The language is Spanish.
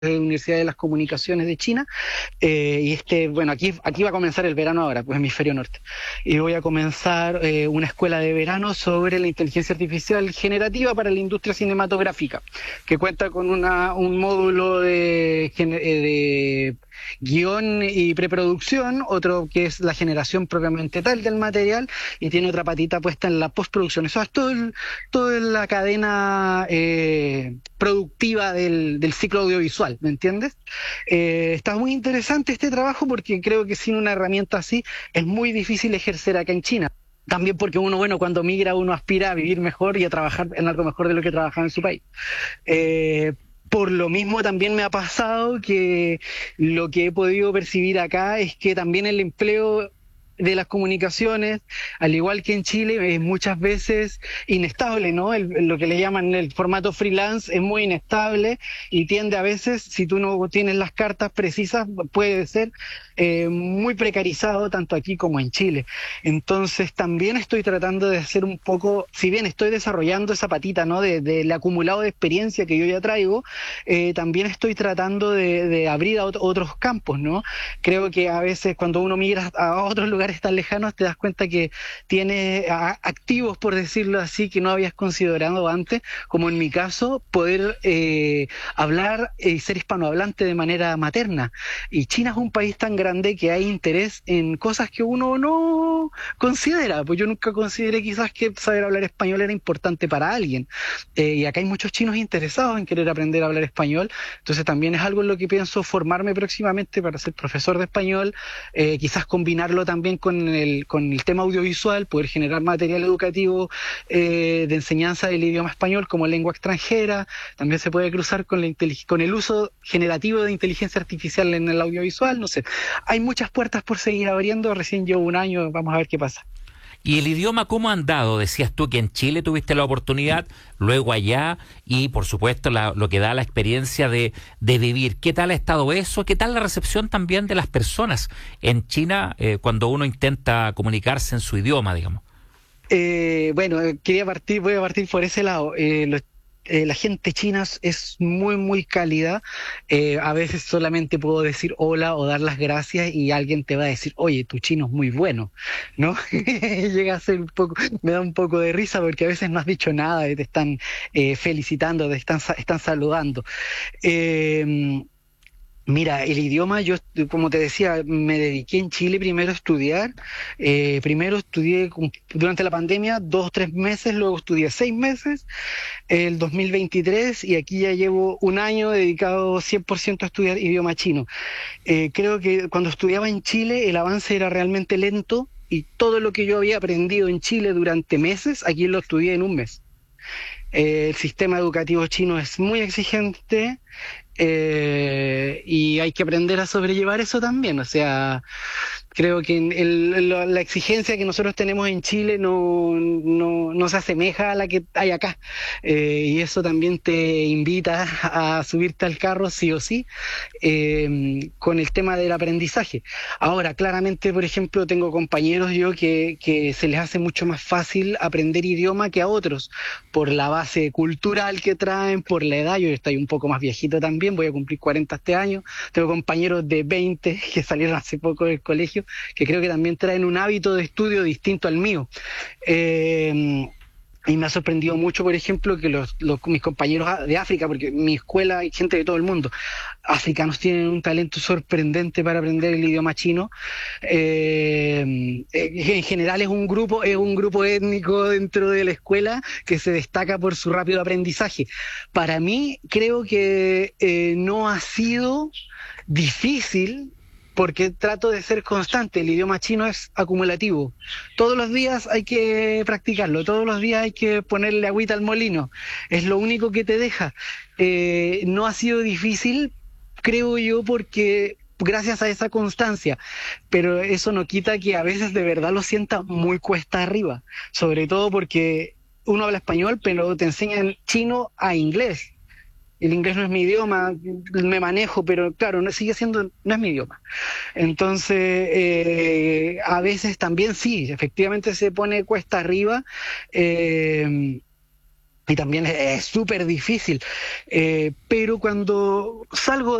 de la Universidad de las Comunicaciones de China, y bueno, aquí va a comenzar el verano ahora, pues hemisferio norte, y voy a comenzar una escuela de verano sobre la inteligencia artificial generativa para la industria cinematográfica, que cuenta con un módulo de guión y preproducción, otro que es la generación propiamente tal del material, y tiene otra patita puesta en la postproducción. Eso es toda la cadena productiva del ciclo audiovisual, ¿me entiendes? Está muy interesante este trabajo porque creo que sin una herramienta así es muy difícil ejercer acá en China. También porque uno, bueno, cuando migra uno aspira a vivir mejor y a trabajar en algo mejor de lo que trabajaba en su país. Por lo mismo también me ha pasado que lo que he podido percibir acá es que también el empleo de las comunicaciones, al igual que en Chile, es muchas veces inestable, ¿no? Lo que le llaman el formato freelance es muy inestable y tiende a veces, si tú no tienes las cartas precisas, puede ser muy precarizado tanto aquí como en Chile. Entonces también estoy tratando de hacer un poco, si bien estoy desarrollando esa patita, ¿no? Del acumulado de experiencia que yo ya traigo, también estoy tratando de abrir a otros campos, ¿no? Creo que a veces cuando uno migra a otros lugares tan lejanos te das cuenta que tiene activos, por decirlo así, que no habías considerado antes, como en mi caso, poder hablar y ser hispanohablante de manera materna. Y China es un país tan grande que hay interés en cosas que uno no considera. Pues yo nunca consideré quizás que saber hablar español era importante para alguien. Y acá hay muchos chinos interesados en querer aprender a hablar español. Entonces también es algo en lo que pienso formarme próximamente para ser profesor de español, quizás combinarlo también con el tema audiovisual, poder generar material educativo de enseñanza del idioma español como lengua extranjera. También se puede cruzar con el uso generativo de inteligencia artificial en el audiovisual, no sé. Hay muchas puertas por seguir abriendo, recién llevo un año, vamos a ver qué pasa. ¿Y el idioma cómo ha andado? Decías tú que en Chile tuviste la oportunidad, luego allá, y por supuesto lo que da la experiencia de vivir. ¿Qué tal ha estado eso? ¿Qué tal la recepción también de las personas en China cuando uno intenta comunicarse en su idioma, digamos? Bueno, voy a partir por ese lado. La gente china es muy, muy cálida. A veces solamente puedo decir hola o dar las gracias y alguien te va a decir, oye, tu chino es muy bueno, ¿no? Llega a ser me da un poco de risa porque a veces no has dicho nada y te están felicitando, están saludando. Eh, Mira, el idioma, yo, como te decía, me dediqué en Chile primero a estudiar. Primero estudié durante la pandemia 2 o 3 meses, luego estudié 6 meses, el 2023, y aquí ya llevo un año dedicado 100% a estudiar idioma chino. Creo que cuando estudiaba en Chile el avance era realmente lento y todo lo que yo había aprendido en Chile durante meses, aquí lo estudié en un mes. El sistema educativo chino es muy exigente, y hay que aprender a sobrellevar eso también. O sea, creo que la exigencia que nosotros tenemos en Chile no se asemeja a la que hay acá. Y eso también te invita a subirte al carro sí o sí, con el tema del aprendizaje. Ahora, claramente, por ejemplo, tengo compañeros yo que se les hace mucho más fácil aprender idioma que a otros, por la base cultural que traen, por la edad. Yo estoy un poco más viejito también, voy a cumplir 40 este año. Tengo compañeros de 20 que salieron hace poco del colegio, que creo que también traen un hábito de estudio distinto al mío. Y me ha sorprendido mucho, por ejemplo, que mis compañeros de África, porque en mi escuela hay gente de todo el mundo, africanos tienen un talento sorprendente para aprender el idioma chino. En general es un grupo étnico dentro de la escuela que se destaca por su rápido aprendizaje. Para mí, creo que no ha sido difícil porque trato de ser constante. El idioma chino es acumulativo. Todos los días hay que practicarlo, todos los días hay que ponerle agüita al molino. Es lo único que te deja. No ha sido difícil, creo yo, porque gracias a esa constancia, pero eso no quita que a veces de verdad lo sienta muy cuesta arriba, sobre todo porque uno habla español, pero te enseñan chino a inglés. El inglés no es mi idioma, me manejo, pero claro, sigue siendo, no es mi idioma. Entonces, a veces también sí, efectivamente se pone cuesta arriba. y también es súper difícil, pero cuando salgo